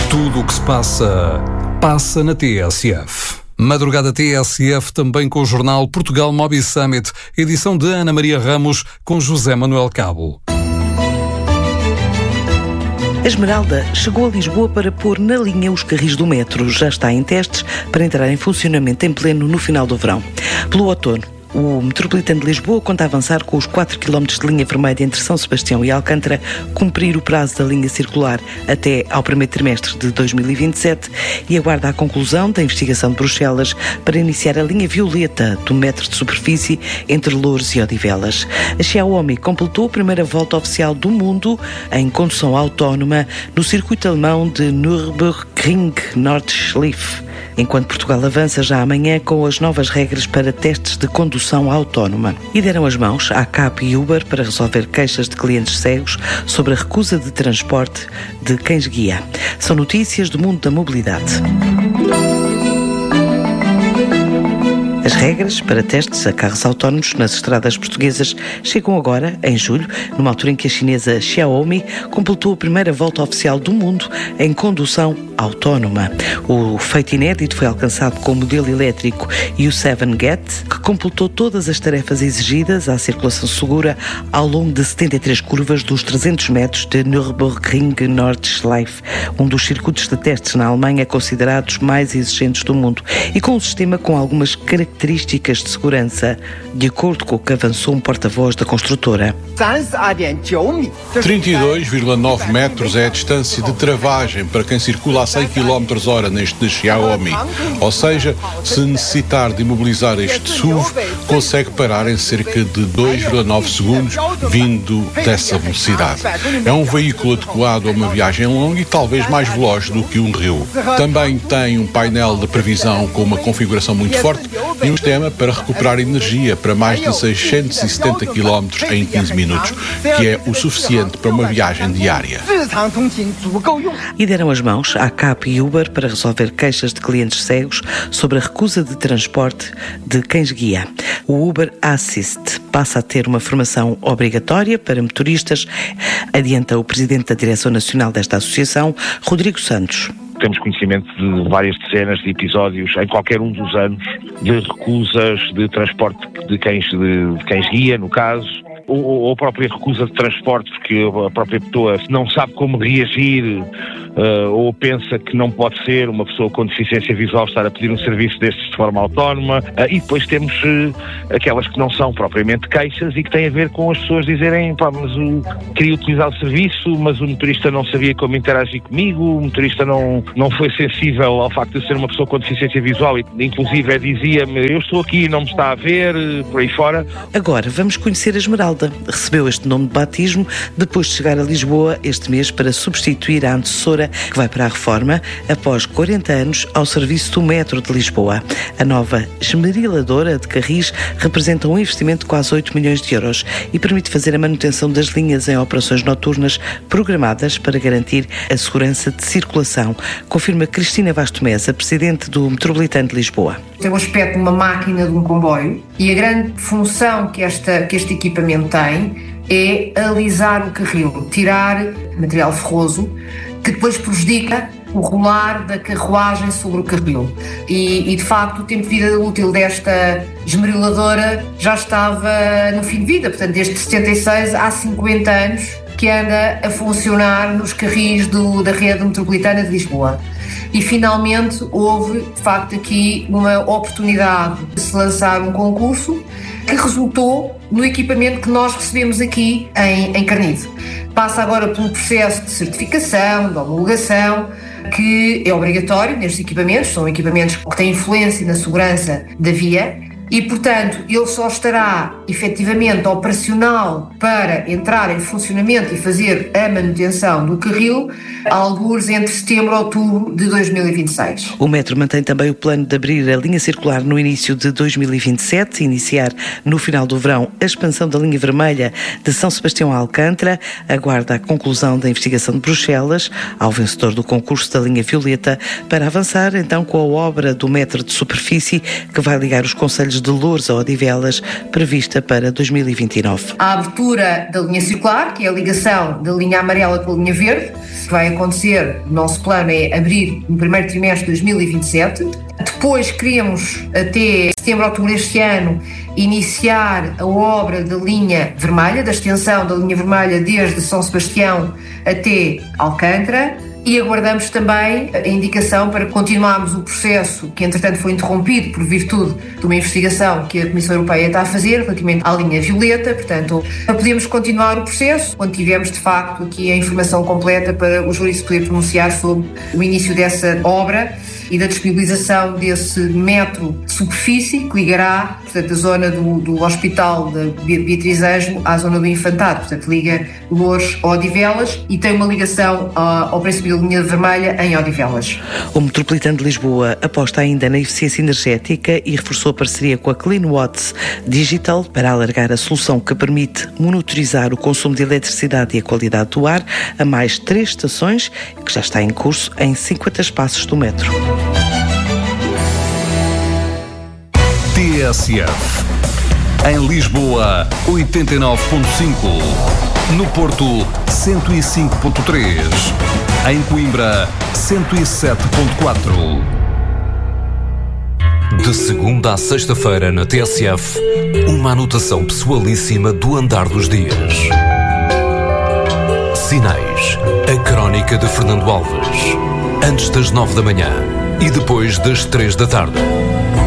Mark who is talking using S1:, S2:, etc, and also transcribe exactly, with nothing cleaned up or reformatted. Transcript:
S1: Tudo o que se passa, passa na T S F. Madrugada T S F também com o jornal Portugal Mobi Summit, edição de Ana Maria Ramos com José Manuel Cabo.
S2: A Esmeralda chegou a Lisboa para pôr na linha os carris do metro. Já está em testes para entrar em funcionamento em pleno no final do verão. Pelo outono, o Metropolitano de Lisboa conta avançar com os quatro quilómetros de linha vermelha entre São Sebastião e Alcântara, cumprir o prazo da linha circular até ao primeiro trimestre de dois mil e vinte e sete e aguarda a conclusão da investigação de Bruxelas para iniciar a linha violeta do metro de superfície entre Loures e Odivelas. A Xiaomi completou a primeira volta oficial do mundo em condução autónoma no circuito alemão de Nürburgring Nordschleife, enquanto Portugal avança já amanhã com as novas regras para testes de condução autónoma. E deram as mãos à C A P e Uber para resolver queixas de clientes cegos sobre a recusa de transporte de cães-guia. São notícias do mundo da mobilidade. As regras para testes a carros autónomos nas estradas portuguesas chegam agora, em julho, numa altura em que a chinesa Xiaomi completou a primeira volta oficial do mundo em condução autónoma. O feito inédito foi alcançado com o modelo elétrico U sete Get, que completou todas as tarefas exigidas à circulação segura ao longo de setenta e três curvas dos trezentos metros de Nürburgring Nordschleife, um dos circuitos de testes na Alemanha considerados mais exigentes do mundo, e com um sistema com algumas características características de segurança, de acordo com o que avançou um porta-voz da construtora.
S3: trinta e dois vírgula nove metros é a distância de travagem para quem circula a cem quilómetros por hora neste Xiaomi. Ou seja, se necessitar de imobilizar este S U V, consegue parar em cerca de dois vírgula nove segundos, vindo dessa velocidade. É um veículo adequado a uma viagem longa e talvez mais veloz do que um Rio. Também tem um painel de previsão com uma configuração muito forte e um sistema para recuperar energia para mais de seiscentos e setenta quilómetros em quinze minutos, que é o suficiente para uma viagem diária.
S2: E deram as mãos à C A P e Uber para resolver queixas de clientes cegos sobre a recusa de transporte de cães-guia. O Uber Assist passa a ter uma formação obrigatória para motoristas, adianta o presidente da direção nacional desta associação, Rodrigo Santos.
S4: Temos conhecimento de várias dezenas de episódios em qualquer um dos anos de recusas de transporte de cães, de, de cães-guia, no caso, ou, ou a própria recusa de transporte, porque a própria pessoa não sabe como reagir, uh, ou pensa que não pode ser uma pessoa com deficiência visual estar a pedir um serviço destes de forma autónoma. Uh, e depois temos uh, aquelas que não são propriamente queixas e que têm a ver com as pessoas dizerem, pá, mas uh, queria utilizar o serviço, mas o motorista não sabia como interagir comigo, o motorista não, não foi sensível ao facto de ser uma pessoa com deficiência visual e inclusive dizia-me, eu estou aqui, não me está a ver, por aí fora.
S2: Agora vamos conhecer a Esmeralda. Recebeu este nome de batismo depois de chegar a Lisboa este mês para substituir a antecessora que vai para a reforma após quarenta anos ao serviço do metro de Lisboa. A nova esmeriladora de carris representa um investimento de quase oito milhões de euros e permite fazer a manutenção das linhas em operações noturnas programadas para garantir a segurança de circulação, confirma Cristina Vaz Mesa, presidente do Metropolitano de Lisboa.
S5: Tem o aspecto de uma máquina de um comboio e a grande função que, esta, que este equipamento tem é alisar o carril, tirar material ferroso que depois prejudica o rolar da carruagem sobre o carril. E, e de facto o tempo de vida útil desta esmeriladora já estava no fim de vida, portanto desde setenta e seis há cinquenta anos que anda a funcionar nos carris do, da rede metropolitana de Lisboa. E finalmente houve, de facto, aqui uma oportunidade de se lançar um concurso que resultou no equipamento que nós recebemos aqui em, em Carnide. Passa agora por um processo de certificação, de homologação, que é obrigatório nestes equipamentos, são equipamentos que têm influência na segurança da via. E, portanto, ele só estará efetivamente operacional para entrar em funcionamento e fazer a manutenção do carril, alguns entre setembro e outubro de dois mil e vinte e seis.
S2: O metro mantém também o plano de abrir a linha circular no início de dois mil e vinte e sete, iniciar no final do verão a expansão da linha vermelha de São Sebastião a Alcântara, aguarda a conclusão da investigação de Bruxelas ao vencedor do concurso da linha violeta para avançar então com a obra do metro de superfície que vai ligar os concelhos unidades de Loures a Odivelas, prevista para dois mil e vinte e nove.
S5: A abertura da linha circular, que é a ligação da linha amarela com a linha verde, que vai acontecer, o nosso plano é abrir no primeiro trimestre de dois mil e vinte e sete. Depois queremos, até setembro, outubro deste ano, iniciar a obra da linha vermelha, da extensão da linha vermelha desde São Sebastião até Alcântara. E aguardamos também a indicação para continuarmos o processo que, entretanto, foi interrompido por virtude de uma investigação que a Comissão Europeia está a fazer relativamente à linha violeta. Portanto, podemos continuar o processo quando tivermos, de facto, aqui a informação completa para o júri se poder pronunciar sobre o início dessa obra e da disponibilização desse metro de superfície que ligará, portanto, a zona do, do Hospital de Beatriz Ângelo à zona do Infantado. Portanto, liga Loures a Odivelas e tem uma ligação ao, ao princípio da linha vermelha em Odivelas.
S2: O Metropolitano de Lisboa aposta ainda na eficiência energética e reforçou a parceria com a CleanWatts Digital para alargar a solução que permite monitorizar o consumo de eletricidade e a qualidade do ar a mais três estações, que já está em curso em cinquenta espaços do metro.
S1: T S F. Em Lisboa, oitenta e nove ponto cinco. No Porto, cento e cinco ponto três. Em Coimbra, cento e sete ponto quatro. De segunda à sexta-feira na T S F, uma anotação pessoalíssima do andar dos dias. Sinais. A crónica de Fernando Alves. Antes das nove da manhã e depois das três da tarde.